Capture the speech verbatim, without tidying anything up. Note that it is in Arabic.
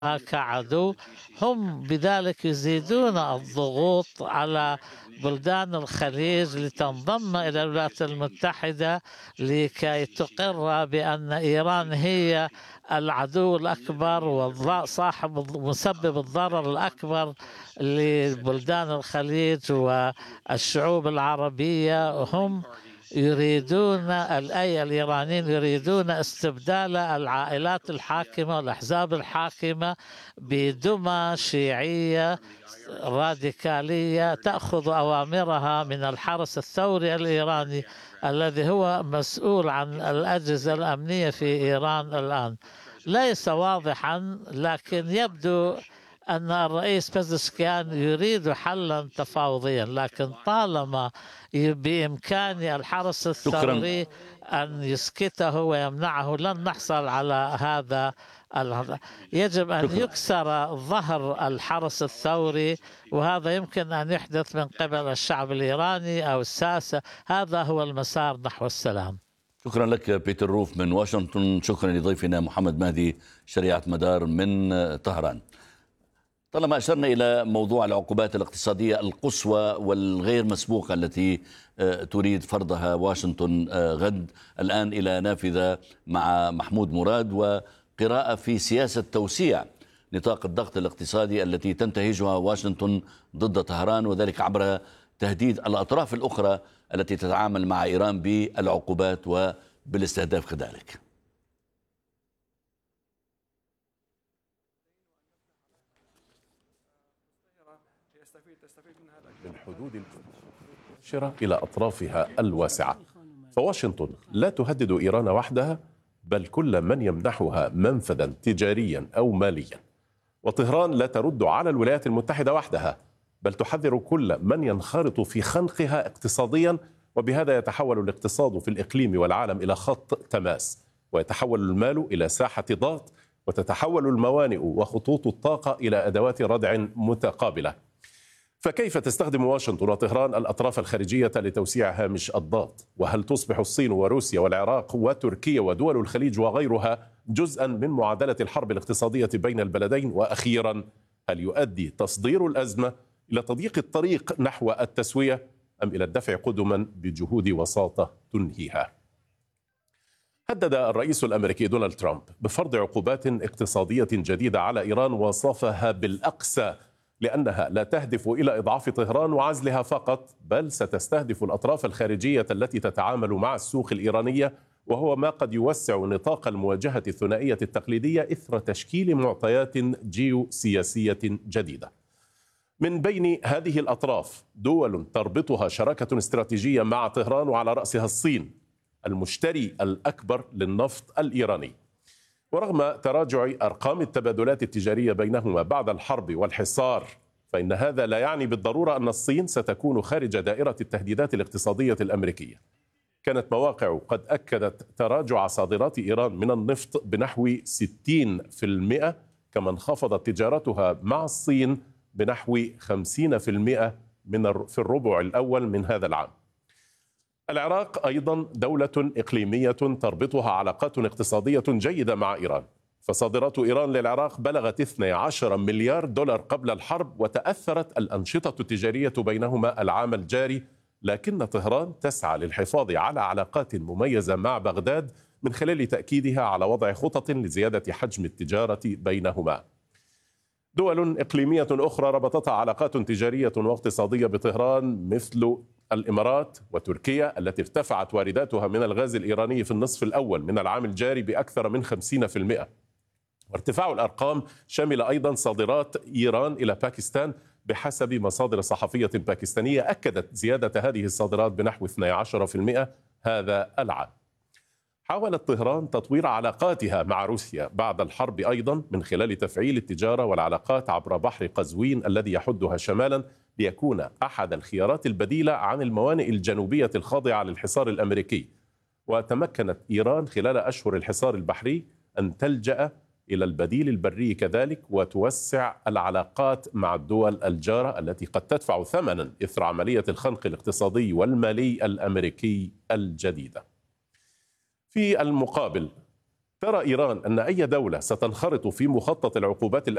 كعدو، هم بذلك يزيدون الضغوط على بلدان الخليج لتنضم إلى الولايات المتحدة لكي تقر بأن إيران هي العدو الأكبر وصاحب مسبب الضرر الأكبر لبلدان الخليج والشعوب العربية. هم يريدون أي الإيرانيين يريدون استبدال العائلات الحاكمة والأحزاب الحاكمة بدمى شيعية راديكالية تأخذ أوامرها من الحرس الثوري الإيراني الذي هو مسؤول عن الأجهزة الأمنية في إيران الآن. ليس واضحا، لكن يبدو أن الرئيس بزشكيان يريد حلا تفاوضيا، لكن طالما بإمكان الحرس الثوري أن يسكته ويمنعه لن نحصل على هذا. يجب أن يكسر ظهر الحرس الثوري، وهذا يمكن أن يحدث من قبل الشعب الإيراني أو الساسة. هذا هو المسار نحو السلام. شكرا لك بيتر روف من واشنطن. شكرا لضيفنا محمد مهدي شريعة مدار من طهران. طالما أشرنا إلى موضوع العقوبات الاقتصادية القصوى والغير مسبوقة التي تريد فرضها واشنطن غد، الآن إلى نافذة مع محمود مراد وقراءة في سياسة توسيع نطاق الضغط الاقتصادي التي تنتهجها واشنطن ضد طهران، وذلك عبر تهديد الأطراف الأخرى التي تتعامل مع إيران بالعقوبات وبالاستهداف كذلك. من حدود المنشرة إلى أطرافها الواسعة، فواشنطن لا تهدد إيران وحدها بل كل من يمنحها منفذا تجاريا أو ماليا، وطهران لا ترد على الولايات المتحدة وحدها بل تحذر كل من ينخرط في خنقها اقتصاديا، وبهذا يتحول الاقتصاد في الإقليم والعالم إلى خط تماس، ويتحول المال إلى ساحة ضغط، وتتحول الموانئ وخطوط الطاقة إلى أدوات ردع متقابلة. فكيف تستخدم واشنطن وطهران الأطراف الخارجية لتوسيع هامش الضغط؟ وهل تصبح الصين وروسيا والعراق وتركيا ودول الخليج وغيرها جزءا من معادلة الحرب الاقتصادية بين البلدين؟ وأخيرا، هل يؤدي تصدير الأزمة إلى تضييق الطريق نحو التسوية أم إلى الدفع قدما بجهود وساطة تنهيها؟ هدد الرئيس الأمريكي دونالد ترامب بفرض عقوبات اقتصادية جديدة على إيران، وصفها بالأقسى لأنها لا تهدف إلى إضعاف طهران وعزلها فقط، بل ستستهدف الأطراف الخارجية التي تتعامل مع السوق الإيرانية، وهو ما قد يوسع نطاق المواجهة الثنائية التقليدية إثر تشكيل معطيات جيوسياسية جديدة. من بين هذه الأطراف دول تربطها شراكة استراتيجية مع طهران، وعلى رأسها الصين المشتري الأكبر للنفط الإيراني. ورغم تراجع أرقام التبادلات التجارية بينهما بعد الحرب والحصار، فإن هذا لا يعني بالضرورة أن الصين ستكون خارج دائرة التهديدات الاقتصادية الأمريكية. كانت مواقع قد أكدت تراجع صادرات إيران من النفط بنحو ستين بالمئة، كما انخفضت تجارتها مع الصين بنحو خمسين بالمئة من في الربع الأول من هذا العام. العراق أيضا دولة إقليمية تربطها علاقات اقتصادية جيدة مع إيران، فصادرات إيران للعراق بلغت اثني عشر مليار دولار قبل الحرب، وتأثرت الأنشطة التجارية بينهما العام الجاري، لكن طهران تسعى للحفاظ على علاقات مميزة مع بغداد من خلال تأكيدها على وضع خطط لزيادة حجم التجارة بينهما. دول إقليمية أخرى ربطتها علاقات تجارية واقتصادية بطهران مثل الإمارات وتركيا التي ارتفعت وارداتها من الغاز الإيراني في النصف الأول من العام الجاري بأكثر من خمسين بالمئة. وارتفاع الأرقام شمل أيضا صادرات إيران إلى باكستان، بحسب مصادر صحفية باكستانية أكدت زيادة هذه الصادرات بنحو اثني عشر بالمئة هذا العام. حاولت طهران تطوير علاقاتها مع روسيا بعد الحرب أيضا من خلال تفعيل التجارة والعلاقات عبر بحر قزوين الذي يحدها شمالا، ليكون أحد الخيارات البديلة عن الموانئ الجنوبية الخاضعة للحصار الأمريكي. وتمكنت إيران خلال أشهر الحصار البحري أن تلجأ إلى البديل البري كذلك، وتوسع العلاقات مع الدول الجارة التي قد تدفع ثمنا إثر عملية الخنق الاقتصادي والمالي الأمريكي الجديدة. في المقابل ترى إيران أن أي دولة ستنخرط في مخطط العقوبات